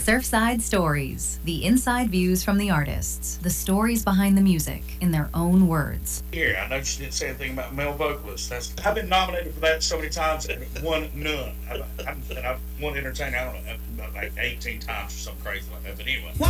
Surfside Stories, the inside views from the artists, the stories behind the music in their own words. Here, I noticed you didn't say anything about male vocalists. I've been nominated for that so many times and won none. And I've won entertainer, I don't know, about like 18 times or something crazy like that. But anyway.